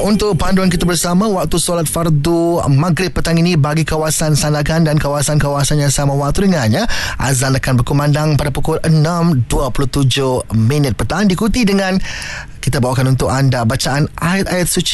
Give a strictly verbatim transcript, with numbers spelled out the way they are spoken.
untuk panduan kita bersama waktu solat fardu maghrib petang ini bagi kawasan Sandakan dan kawasan-kawasan yang sama waktu dengannya. Azan akan berkumandang pada pukul enam dua puluh tujuh minit petang, diikuti dengan kita bawakan untuk anda bacaan ayat-ayat suci